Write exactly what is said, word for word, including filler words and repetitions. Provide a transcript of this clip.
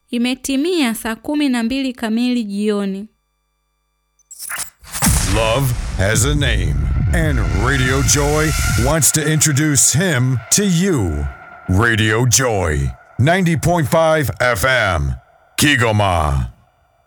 Imetimia saa kumi na mbili kamili jioni. Love has a name, and Radio Joy wants to introduce him to you. Radio Joy, ninety point five F M, Kigoma.